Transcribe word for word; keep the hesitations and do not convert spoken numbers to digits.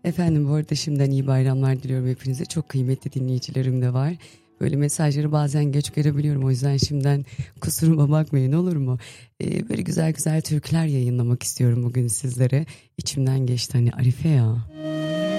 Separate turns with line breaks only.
Efendim bu arada şimdiden iyi bayramlar diliyorum hepinize. Çok kıymetli dinleyicilerim de var. Böyle mesajları bazen geç görebiliyorum. O yüzden şimdiden kusuruma bakmayın, olur mu? Ee, böyle güzel güzel türküler yayınlamak istiyorum bugün sizlere. İçimden geçti hani Arife ya.